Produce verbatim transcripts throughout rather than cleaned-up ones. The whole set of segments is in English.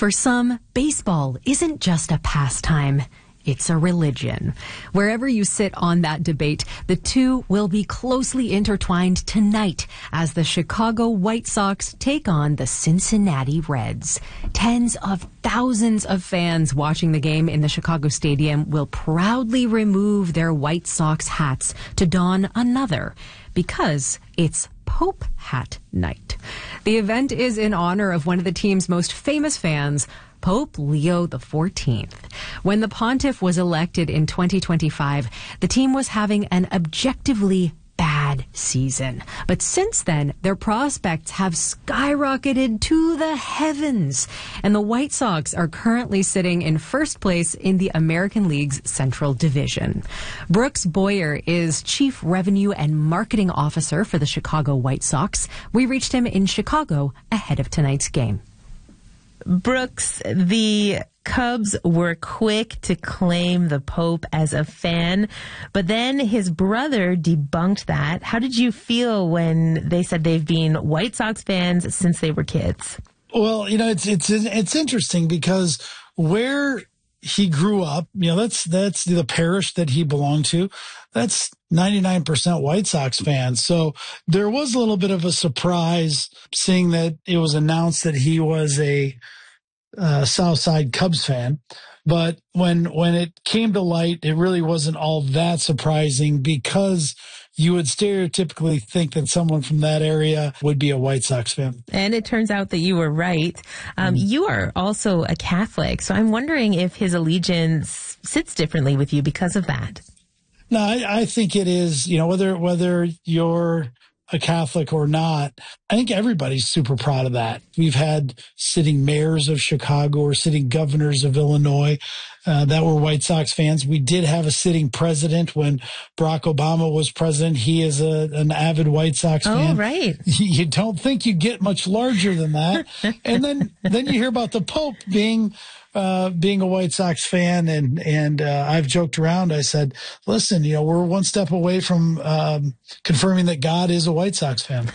For some, baseball isn't just a pastime. It's a religion. Wherever you sit on that debate, the two will be closely intertwined tonight as the Chicago White Sox take on the Cincinnati Reds. Tens of thousands of fans watching the game in the Chicago Stadium will proudly remove their White Sox hats to don another, because it's Pope Hat Night. The event is in honor of one of the team's most famous fans, Pope Leo the fourteenth. When the pontiff was elected in twenty twenty-five, the team was having an objectively bad season. But since then, their prospects have skyrocketed to the heavens. And the White Sox are currently sitting in first place in the American League's Central Division. Brooks Boyer is Chief Revenue and Marketing Officer for the Chicago White Sox. We reached him in Chicago ahead of tonight's game. Brooks, the Cubs were quick to claim the Pope as a fan, but then his brother debunked that. How did you feel when they said they've been White Sox fans since they were kids? Well, you know, it's it's it's interesting because where he grew up, you know, that's that's the parish that he belonged to. That's ninety-nine percent White Sox fans. So there was a little bit of a surprise seeing that it was announced that he was a uh, Southside Cubs fan. But when when it came to light, it really wasn't all that surprising because you would stereotypically think that someone from that area would be a White Sox fan. And it turns out that you were right. Um, mm. You are also a Catholic, so I'm wondering if his allegiance sits differently with you because of that. No, I, I think it is, you know, whether whether you're a Catholic or not, I think everybody's super proud of that. We've had sitting mayors of Chicago or sitting governors of Illinois uh, that were White Sox fans. We did have a sitting president when Barack Obama was president. He is a, an avid White Sox oh, fan. Oh, right. You don't think you get much larger than that. And then, then you hear about the Pope being Uh, being a White Sox fan, and and uh, I've joked around. I said, "Listen, you know, we're one step away from um, confirming that God is a White Sox fan."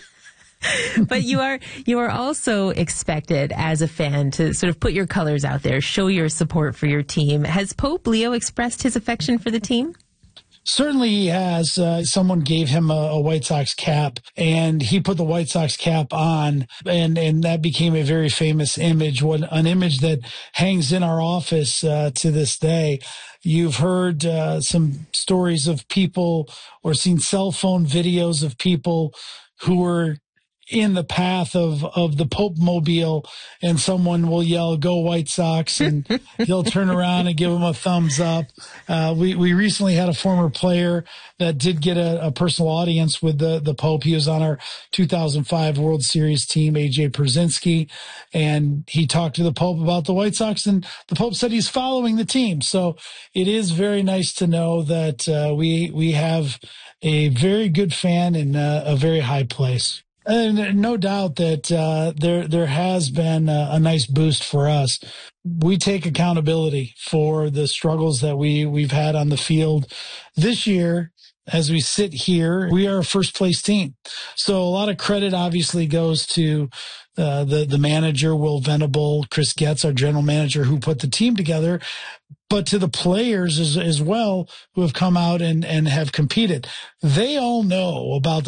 But you are you are also expected as a fan to sort of put your colors out there, show your support for your team. Has Pope Leo expressed his affection for the team? Certainly he has. Uh, someone gave him a, a White Sox cap, and he put the White Sox cap on, and, and that became a very famous image, one, an image that hangs in our office uh, to this day. You've heard uh, some stories of people or seen cell phone videos of people who were in the path of, of the Pope mobile, and someone will yell, "Go White Sox," and he'll turn around and give them a thumbs up. Uh, we, we recently had a former player that did get a, a personal audience with the, the Pope. He was on our two thousand five World Series team, A J Pierzynski, and he talked to the Pope about the White Sox, and the Pope said he's following the team. So it is very nice to know that uh, we, we have a very good fan in uh, a very high place. And no doubt that uh, there there has been a, a nice boost for us. We take accountability for the struggles that we, we've had on the field. This year, as we sit here, we are a first-place team. So a lot of credit obviously goes to uh, the, the manager, Will Venable, Chris Getz, our general manager, who put the team together, but to the players as, as well who have come out and, and have competed. They all know about the